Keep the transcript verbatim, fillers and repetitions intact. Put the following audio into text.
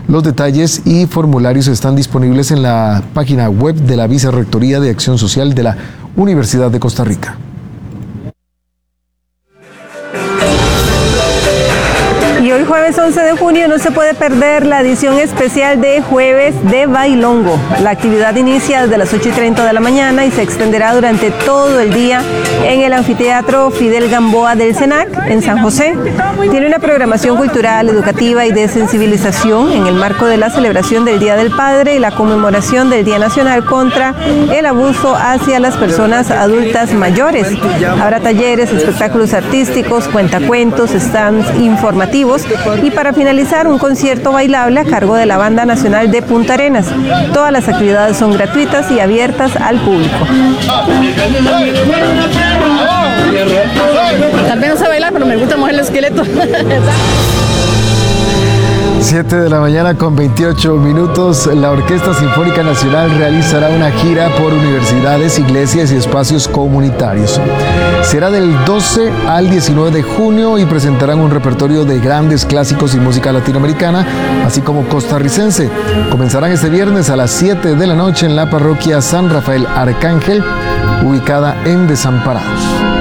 Los detalles y formularios están disponibles en la página web de la Vicerrectoría de Acción Social de la Universidad de Costa Rica. Y hoy jueves once de junio no se puede perder la edición especial de Jueves de Bailongo. La actividad inicia desde las ocho y treinta de la mañana y se extenderá durante todo el día en el Anfiteatro Fidel Gamboa del SENAC en San José. Tiene una programación cultural, educativa y de sensibilización en el marco de la celebración del Día del Padre y la conmemoración del Día Nacional contra el abuso hacia las personas adultas mayores. Habrá talleres, espectáculos artísticos, cuentacuentos, stands informativos y para finalizar un concierto bailable a cargo de la Banda Nacional de Punta Arenas. Todas las actividades son gratuitas y abiertas al público. Tal vez no sé bailar, pero me gusta mover el esqueleto. siete de la mañana con veintiocho minutos, la Orquesta Sinfónica Nacional realizará una gira por universidades, iglesias y espacios comunitarios. Será del doce al diecinueve de junio y presentarán un repertorio de grandes clásicos y música latinoamericana, así como costarricense. Comenzarán este viernes a las siete de la noche en la parroquia San Rafael Arcángel, ubicada en Desamparados.